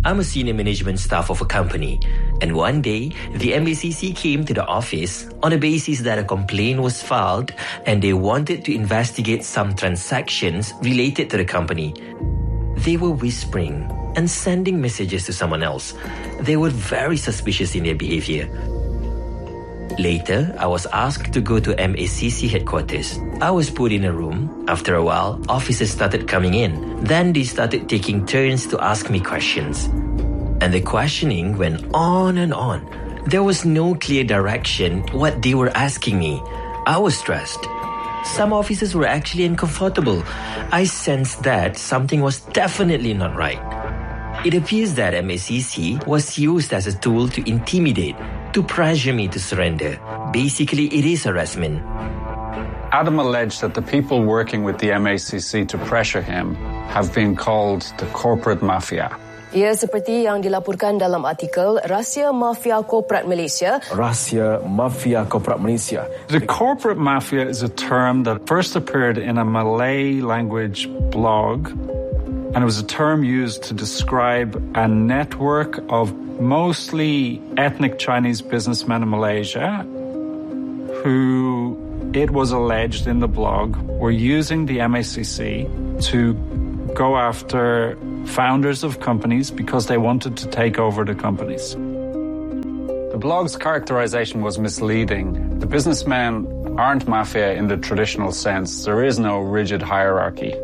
I'm a senior management staff of a company, and one day, the MACC came to the office on the basis that a complaint was filed and they wanted to investigate some transactions related to the company. They were whispering and sending messages to someone else. They were very suspicious in their behavior. Later, I was asked to go to MACC headquarters. I was put in a room. After a while, officers started coming in. Then they started taking turns to ask me questions. And the questioning went on and on. There was no clear direction what they were asking me. I was stressed. Some officers were actually uncomfortable. I sensed that something was definitely not right. It appears that MACC was used as a tool to intimidate, to pressure me to surrender. Basically, it is harassment. Adam alleged that the people working with the MACC to pressure him have been called the corporate mafia. Ya, seperti yang dilaporkan dalam artikel Rahsia Mafia Korporat Malaysia. Rahsia Mafia Korporat Malaysia. The corporate mafia is a term that first appeared in a Malay language blog, and it was a term used to describe a network of mostly ethnic Chinese businessmen in Malaysia who, it was alleged in the blog, were using the MACC to go after founders of companies because they wanted to take over the companies. The blog's characterization was misleading. The businessmen aren't mafia in the traditional sense. There is no rigid hierarchy.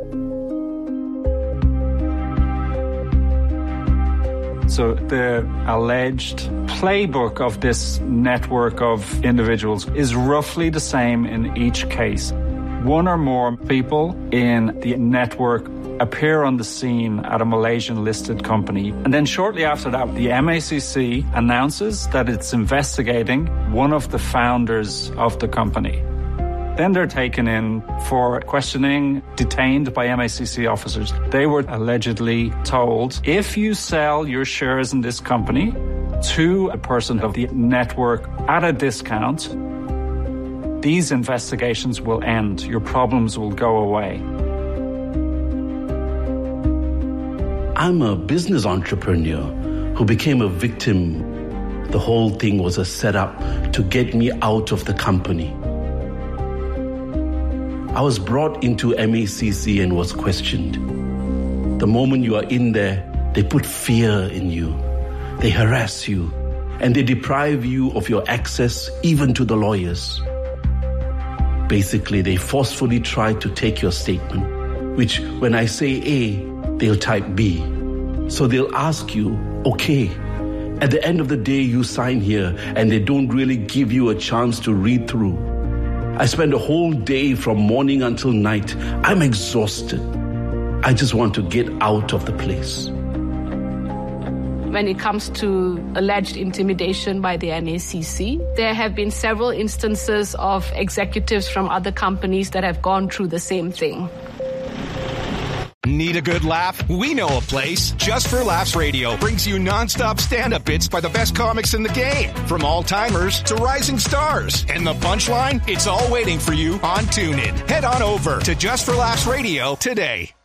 So the alleged playbook of this network of individuals is roughly the same in each case. One or more people in the network appear on the scene at a Malaysian-listed company. And then shortly after that, the MACC announces that it's investigating one of the founders of the company. Then they're taken in for questioning, detained by MACC officers. They were allegedly told, if you sell your shares in this company to a person of the network at a discount, these investigations will end. Your problems will go away. I'm a business entrepreneur who became a victim. The whole thing was a setup to get me out of the company. I was brought into MACC and was questioned. The moment you are in there, they put fear in you. They harass you, and they deprive you of your access even to the lawyers. Basically, they forcefully try to take your statement, which when I say A, they'll type B. So they'll ask you, okay. At the end of the day, you sign here, and they don't really give you a chance to read through. I spend a whole day from morning until night. I'm exhausted. I just want to get out of the place. When it comes to alleged intimidation by the MACC, there have been several instances of executives from other companies that have gone through the same thing. Need a good laugh? We know a place. Just for Laughs Radio brings you non-stop stand-up bits by the best comics in the game. From all-timers to rising stars. And the punchline? It's all waiting for you on TuneIn. Head on over to Just for Laughs Radio today.